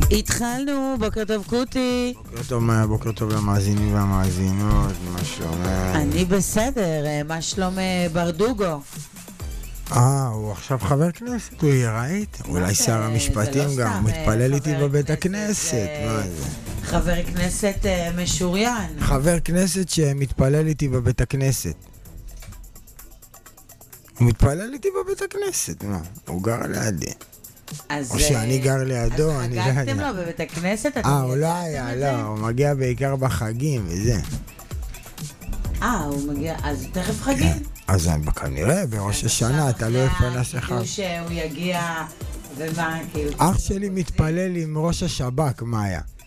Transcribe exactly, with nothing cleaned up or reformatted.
התחלנו, בוקר טוב קוטי. בוקר טוב, מאיה, בוקר טוב למאזינים והמאזינות, מה שלומך? אני בסדר, מה שלום ברדוגו? אה, הוא עכשיו חבר כנסת, הוא יהיה, ראית? אולי שר המשפטים גם, הוא מתפלל איתי בבית הכנסת, מה זה? חבר כנסת משוריין. חבר כנסת שמתפלל איתי בבית הכנסת. הוא מתפלל איתי בבית הכנסת, מה? הוא גר לידי. או שאני גר לידו, אני לא יודע. אז חגגתם לו בבית הכנסת? אה, הוא לא היה, לא, הוא מגיע בעיקר בחגים וזה. אה, הוא מגיע, אז תכף חגים? אז כנראה, בראש השנה, אתה לא יפנס אחד. אז שהוא יגיע, ומה, כאילו... אח שלי מתפלל עם ראש השב"כ, מאיה.